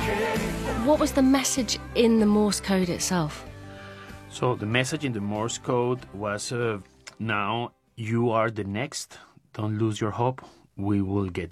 What was the message in the Morse code itself? So the message in the Morse code was, now you are the next. Don't lose your hope. We will get